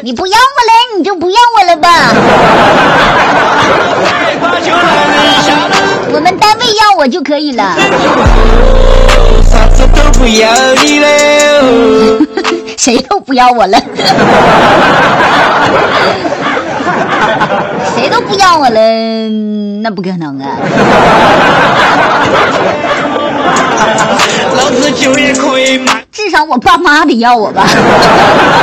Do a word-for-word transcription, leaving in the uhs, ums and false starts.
你不要我了，你就不要我了吧。我们单位要我就可以了。 啥子都不要你了。 谁都不要我了。谁都不要我了，那不可能啊。 老子就也可以买， 至少我爸妈得要我吧。